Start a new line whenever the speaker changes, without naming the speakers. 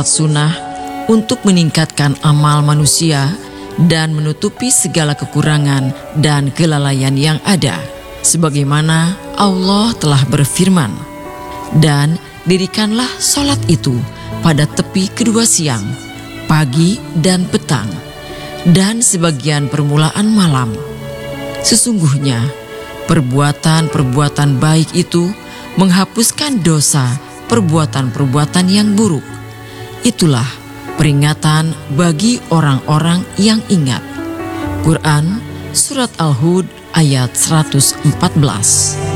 salat sunnah untuk meningkatkan amal manusia dan menutupi segala kekurangan dan kelalaian yang ada. Sebagaimana Allah telah berfirman, "Dan dirikanlah salat itu pada tepi kedua siang, pagi dan petang, dan sebagian permulaan malam. Sesungguhnya perbuatan-perbuatan baik itu menghapuskan dosa perbuatan-perbuatan yang buruk. Itulah peringatan bagi orang-orang yang ingat." Quran Surat Al-Hud ayat 114.